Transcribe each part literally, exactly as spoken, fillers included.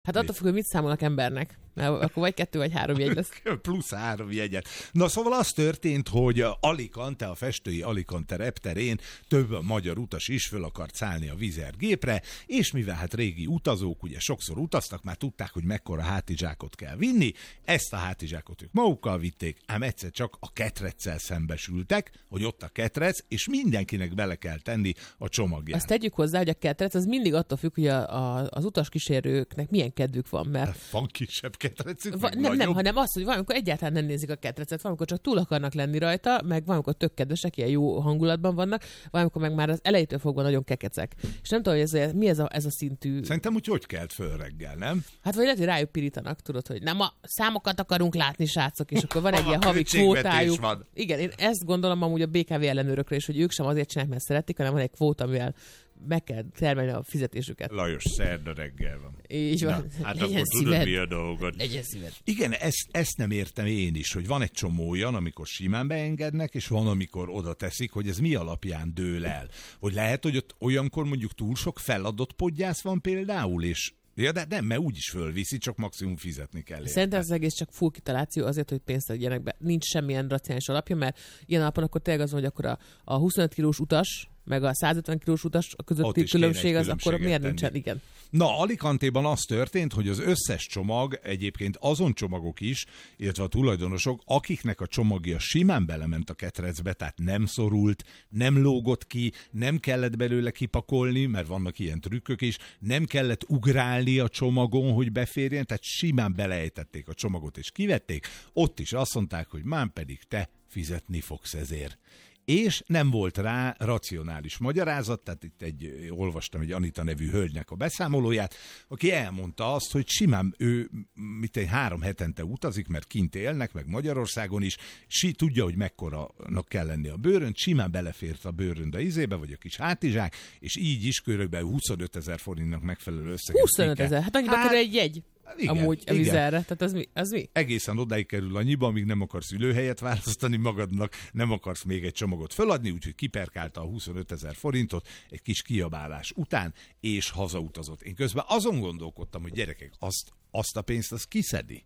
Hát attól függ, hogy mit számolnak embernek. Mert akkor vagy kettő, vagy három jegy lesz. Plusz három jegyet. Na szóval az történt, hogy Alicante, a festői Alicante repterén több magyar utas is föl akart szállni a Wizz Air gépre, és mivel hát régi utazók ugye sokszor utaztak, már tudták, hogy mekkora hátizsákot kell vinni, ezt a hátizsákot ők magukkal vitték, ám egyszer csak a ketreccel szembesültek, hogy ott a ketrec, és mindenkinek bele kell tenni a csomagját. Azt tegyük hozzá, hogy a ketrec az mindig attól függ, hogy a, a, az utaskísérőknek milyen kedvük van, mert... Van kisebb ketrecük, Va, nem, nem, hanem az, hogy valamikor egyáltalán nem nézik a ketrecet, valamikor csak túl akarnak lenni rajta, meg valamikor tök kedvesek, ilyen jó hangulatban vannak, valamikor meg már az elejétől fogva nagyon kekecek. És nem tudom, hogy ez, mi ez a, ez a szintű... Szerintem úgy hogy kelt föl reggel, nem? Hát vagy lehet, hogy rájuk pirítanak, tudod, hogy nem a számokat akarunk látni, srácok, és akkor van egy ilyen havi kvótájuk. Van. Igen, én ezt gondolom amúgy a bé ká vé ellenőrökre is, hogy ők sem azért csinálják, mert szeretik, hanem van egy kvóta, amivel meg kell termelni a fizetésüket. Lajos, szerda reggel van. Így van. Na, hát legyen akkor szíved. tudod, mi a dolgot. Legyen szíved. Igen, ezt, ezt nem értem én is, hogy van egy csomó olyan, amikor simán beengednek, és van, amikor oda teszik, hogy ez mi alapján dől el. Hogy lehet, hogy ott olyankor mondjuk túl sok feladott podgyász van például, és ja, de nem, mert úgyis fölviszi, csak maximum fizetni kell. Szerintem az egész csak full kitaláció azért, hogy pénzt adjanak be. Nincs semmilyen racionális alapja, mert ilyen alapon akkor tényleg az, hogy akkor a, a huszonöt kilós utas, meg a százötven kilós utas a közötti különbség, az akkor miért nincsen? Igen. Na, Alicantéban az történt, hogy az összes csomag, egyébként azon csomagok is, illetve a tulajdonosok, akiknek a csomagja simán belement a ketrecbe, tehát nem szorult, nem lógott ki, nem kellett belőle kipakolni, mert vannak ilyen trükkök is, nem kellett ugrálni a csomagon, hogy beférjen, tehát simán belejtették a csomagot és kivették, ott is azt mondták, hogy már pedig te fizetni fogsz ezért. És nem volt rá racionális magyarázat, tehát itt egy, olvastam egy Anita nevű hölgynek a beszámolóját, aki elmondta azt, hogy simán ő mit egy három hetente utazik, mert kint élnek, meg Magyarországon is, si, tudja, hogy mekkoranak kell lenni a bőrönt, simán belefért a bőrönd a izébe, vagy a kis hátizsák, és így is körülbelül huszonöt ezer forintnak megfelelő összeget. huszonöt ezer, hát annyiba hát, kerül egy jegy. Igen, amúgy a Wizz Airre, tehát az mi, az mi? Egészen odáig kerül annyiba, amíg nem akarsz ülőhelyet választani magadnak, nem akarsz még egy csomagot föladni, úgyhogy kiperkálta a huszonöt ezer forintot egy kis kiabálás után, és hazautazott. Én közben azon gondolkodtam, hogy gyerekek, azt, azt a pénzt az kiszedi?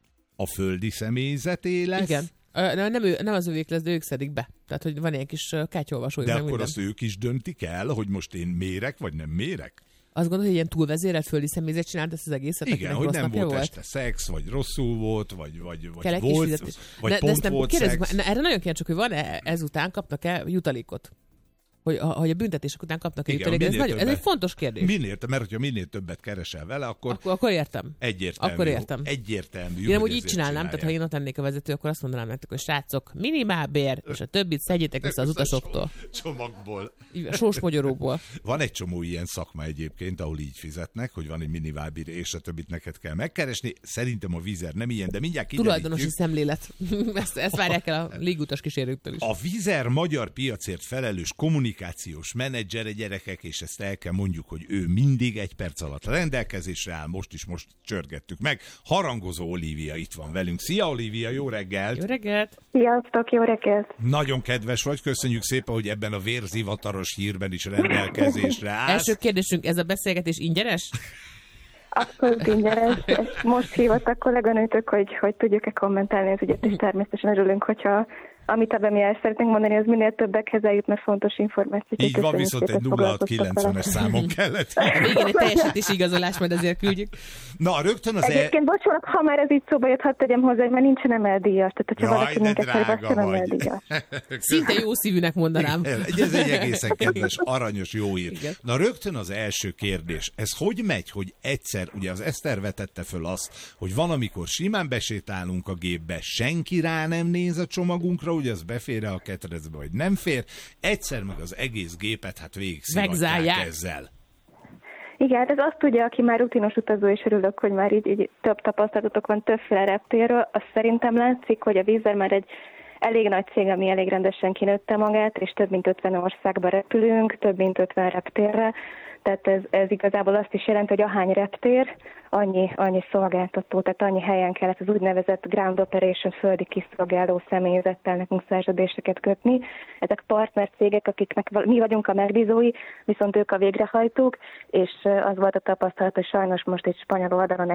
A földi személyzeté lesz? Igen. Nem, nem, ő, nem az övék lesz, de ők szedik be. Tehát, hogy van ilyen kis kátyolvasójuk. De akkor minden. Azt ők is döntik el, hogy most én mérek, vagy nem mérek? Azt gondolod, hogy ilyen túlvezérelt földi személyzet csinált ezt az egészet? Igen, hogy nem volt, volt este szex, vagy rosszul volt, vagy, vagy, vagy volt, vagy ne, pont volt szex. Na, erre nagyon kíváncsiak, hogy van-e ezután, kapnak-e jutalékot? Hogy a, hogy a büntetések után kapnak-e jutalékot? Ez, nagyon, ez egy fontos kérdés. Minél, mert hogyha minél többet keresel vele, akkor... Akkor, akkor értem. Egyértelmű. Akkor értem. Egyértelmű. Én úgy így csinálnám, tehát ha én ott lennék a vezető, akkor azt mondanám nektek, hogy srácok, minimálbér, és a többit szedjétek vissza az utasoktól. Csomagból. Sósmogyoróból. Van egy csomó ilyen szakma egyébként, ahol így fizetnek, hogy van egy minimálbér, és a többit neked kell megkeresni. Szerintem a Wizz Air nem ilyen, de mindjárt kiderítjük. Tulajdonosi szemlélet. ezt, ezt várják el a légutas kísérőktől is. A Wizz Air magyar piacért felelős kommunikációs menedzsere, gyerekek, és ezt el kell mondjuk, hogy ő mindig egy perc alatt rendelkezésre áll, most is most csörgettük meg. Harangozó Olivia itt van velünk. Szia Olivia, jó reggelt! Jó reggelt! Sziasztok, jó reggelt! Nagyon kedves vagy, köszönjük szépen, hogy ebben a vérzivataros hírben is rendelkezésre állsz. Első kérdésünk, ez a beszélgetés ingyenes? Abszolút ingyenes. Most hívott a kolléganőtök, hogy, hogy tudjuk-e kommentálni az ügyet, és természetesen örülünk, hogyha amit ebben mi el szeretnénk mondani, az minél többekhez eljut, mert fontos információt. Így van, viszont egy nulla hat kilencvenes számon kellett. Igen, egy teljesítési igazolás, majd ezért küldjük. Na, rögtön az... Egyébként, el... bocsánat, ha már ez így szóba jött, hadd tegyem hozzá, hogy már nincsen emeldíjas. Tehát, hogyha Jaj, valaki minket felveszem emeldíjas. Szinte jó szívűnek mondanám. Ez egy egészen kedves, aranyos, jó ír. Igen. Na, rögtön az első kérdés. Ez hogy megy, hogy egyszer, ugye az Eszter vetette föl azt, hogy van, amikor simán besétálunk a gépbe, senki rá nem néz a csomagunkra, hogy az befér a ketrecbe, vagy nem fér. Egyszer meg az egész gépet hát végig szivatják ezzel. Igen, hát ez azt tudja, aki már rutinos utazó, és örülök, hogy már így, így több tapasztalatotok van többféle reptérről, azt szerintem látszik, hogy a Wizz Air már egy elég nagy cég, ami elég rendesen kinőtte magát, és több mint ötven országba repülünk, több mint ötven reptérre. Tehát ez, ez igazából azt is jelenti, hogy ahány reptér, annyi, annyi szolgáltató, tehát annyi helyen kellett az úgynevezett ground operation földi kiszolgáló személyzettel nekünk szerződéseket kötni. Ezek partnercégek, akiknek mi vagyunk a megbízói, viszont ők a végrehajtók, és az volt a tapasztalat, hogy sajnos most egy spanyol oldalon